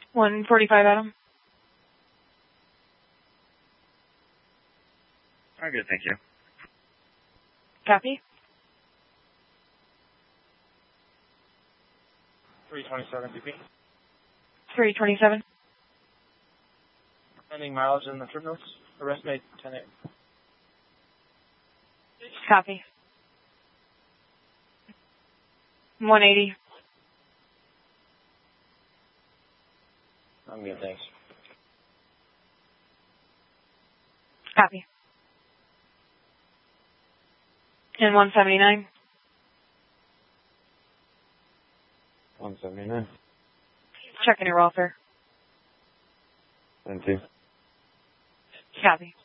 145 Adam. I'm good, thank you. Copy. 327 BP. 327. Pending mileage in the trip notes. Arrest made 10-8. Copy. 180. I'm good, thanks. Copy. And 179. 179. Checking your welfare. 10-2. Copy.